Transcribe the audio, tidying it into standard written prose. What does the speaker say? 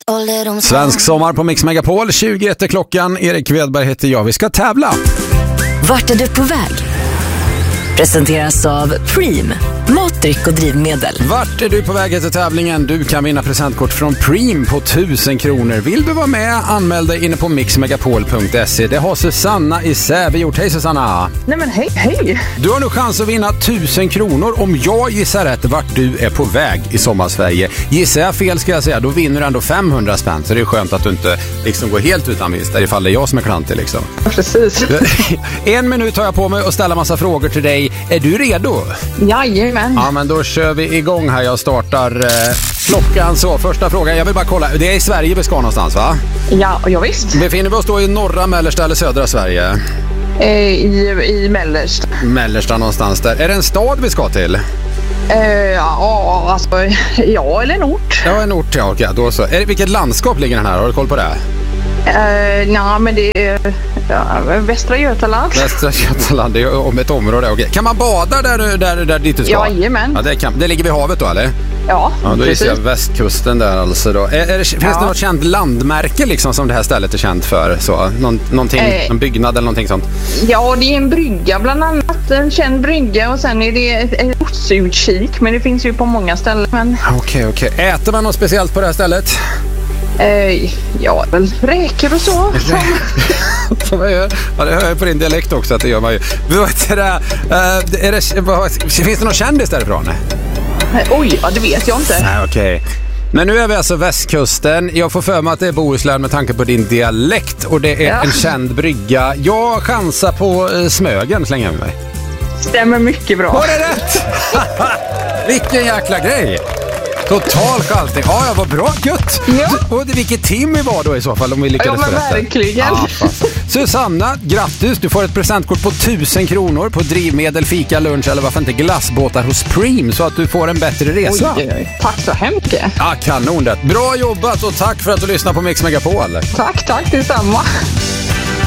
Svensk sommar på Mix Megapol, 21 klockan. Erik Wedberg heter jag. Vi ska tävla. Vart är du på väg? Presenteras av Preem, matdryck och drivmedel. Vart är du på väg till tävlingen? Du kan vinna presentkort från Preem på 1000 kronor. Vill du vara med? Anmäl dig inne på mixmegapol.se. Det har Susanna i Säby gjort. Hej Susanna! Nej men hej! Du har nu chans att vinna 1000 kronor om jag gissar rätt vart du är på väg i sommarsverige. Gissar jag fel ska jag säga, då vinner du ändå 500 spänn. Så det är skönt att du inte liksom går helt utan vinst där ifall det är jag som är klantig liksom. Precis. 1 minut har jag på mig att ställa massa frågor till dig. Är du redo? Jajamän. Ja, men då kör vi igång här. Jag startar klockan så. Första frågan, jag vill bara kolla. Det är i Sverige vi ska någonstans, va? Ja visst. Befinner vi oss då i norra, mellersta eller södra Sverige? I mellersta. Mellersta någonstans där. Är det en stad vi ska till? Ja, eller en ort. Ja, en ort, ja. Okej, då så. Vilket landskap ligger den här? Har du koll på det? Men det är Västra Götaland. Västra Götaland, det är om ett område. Okej. Kan man bada där dit du ska? Jajamän. Ja, det ligger vid havet då, eller? Ja, då gissar jag västkusten där alltså då. Finns det något känt landmärke liksom som det här stället är känt för? Så? Någon byggnad eller någonting sånt? Ja, det är en brygga bland annat. En känd brygga och sen är det en lotsutkik. Men det finns ju på många ställen. Men... Okej. Äter man något speciellt på det här stället? Ja, väl räkor och så. Som jag gör. Ja, det hör jag på din dialekt också att det gör man ju. Finns det någon kändis därifrån? Oj, det vet jag inte. Nej, okej. Men nu är vi alltså västkusten. Jag får för mig att det är Bohuslän med tanke på din dialekt. Och det är en känd brygga. Jag chansar på Smögen, slänger jag med mig. Stämmer mycket bra. Var det rätt? Vilken jäkla grej. Total chansning. Ja, vad bra, gött. Ja. Och vilket team vi var då i så fall om vi lyckades förrätta. Ja, men verkligen. Susanna, grattis. Du får ett presentkort på 1000 kronor på drivmedel, fika, lunch eller varför inte glassbåtar hos Preem så att du får en bättre resa. Oj. Tack så hemskt. Ja, kanon det. Bra jobbat och tack för att du lyssnar på Mix Megapol. Tack detsamma.